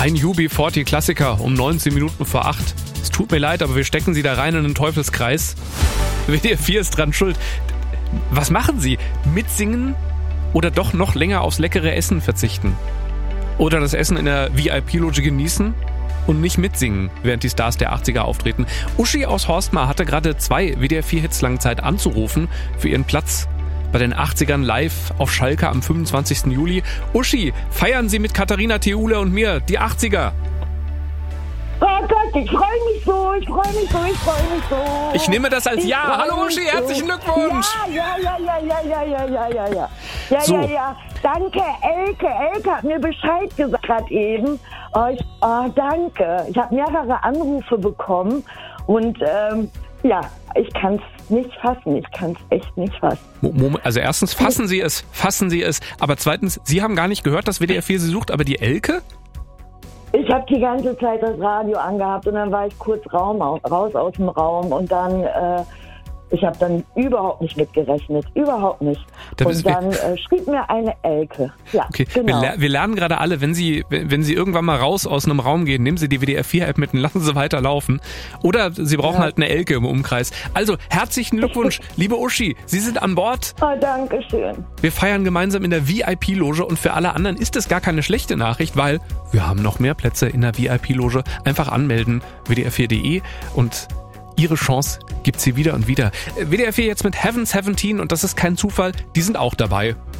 Ein UB40-Klassiker um 19 Minuten vor 8. Es tut mir leid, aber wir stecken Sie da rein in einen Teufelskreis. WDR 4 ist dran schuld. Was machen Sie? Mitsingen oder doch noch länger aufs leckere Essen verzichten? Oder das Essen in der VIP-Loge genießen und nicht mitsingen, während die Stars der 80er auftreten? Uschi aus Horstmar hatte gerade 2 WDR 4-Hits lang Zeit anzurufen für ihren Platz bei den 80ern live auf Schalke am 25. Juli. Uschi, feiern Sie mit Katharina Theule und mir die 80er. Oh Gott, ich freue mich so. Ich nehme das als Ja. Hallo Uschi, herzlichen Glückwunsch. Ja. So. Ja. Danke, Elke. Elke hat mir Bescheid gesagt gerade eben. Danke. Ich habe mehrere Anrufe bekommen und ich kann es nicht fassen. Ich kann es echt nicht fassen. Also erstens, fassen Sie es. Aber zweitens, Sie haben gar nicht gehört, dass WDR 4 Sie sucht, aber die Elke? Ich habe die ganze Zeit das Radio angehabt und dann war ich kurz raus aus dem Raum und dann, ich habe dann überhaupt nicht mitgerechnet, überhaupt nicht. Und dann schrieb mir eine Elke. Ja, okay. Genau. Wir lernen gerade alle, wenn Sie irgendwann mal raus aus einem Raum gehen, nehmen Sie die WDR 4-App mit und lassen Sie weiterlaufen. Oder Sie brauchen halt eine Elke im Umkreis. Also, herzlichen Glückwunsch, liebe Uschi, Sie sind an Bord. Oh, danke schön. Wir feiern gemeinsam in der VIP-Loge und für alle anderen ist es gar keine schlechte Nachricht, weil wir haben noch mehr Plätze in der VIP-Loge. Einfach anmelden, wdr4.de und Ihre Chance gibt's hier wieder und wieder. WDR 4 jetzt mit Heaven 17 und das ist kein Zufall, die sind auch dabei.